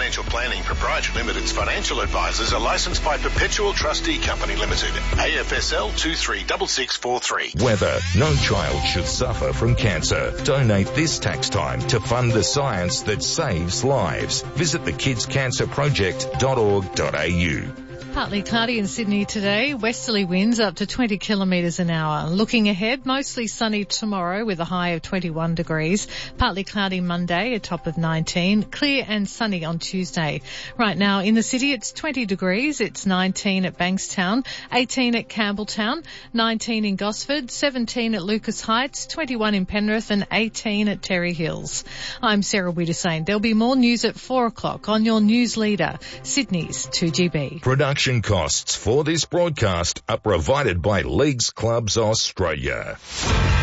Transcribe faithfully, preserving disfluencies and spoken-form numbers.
Financial Planning Proprietary Limited's financial advisors are licensed by Perpetual Trustee Company Limited, A F S L two three six six four three. Whether no child should suffer from cancer. Donate this tax time to fund the science that saves lives. Visit the kids cancer project dot org dot a u. Partly cloudy in Sydney today. Westerly winds up to twenty kilometres an hour. Looking ahead, mostly sunny tomorrow with a high of twenty-one degrees. Partly cloudy Monday, a top of nineteen. Clear and sunny on Tuesday. Right now in the city, it's twenty degrees. It's nineteen at Bankstown, eighteen at Campbelltown, nineteen in Gosford, seventeen at Lucas Heights, twenty-one in Penrith and eighteen at Terry Hills. I'm Sarah Wiedersane. There'll be more news at four o'clock on your news leader, Sydney's two G B. Production costs for this broadcast are provided by Leagues Clubs Australia.